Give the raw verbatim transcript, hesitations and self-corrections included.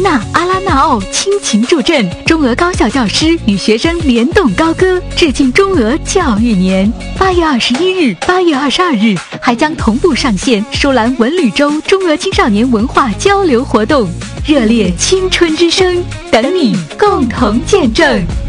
娜、阿拉纳奥倾情助阵，中俄高校教师与学生联动高歌，致敬中俄教育年。八月二十一日、八月二十二日还将同步上线舒兰文旅周中俄青少年文化交流活动，热烈青春之声，等你共同见证。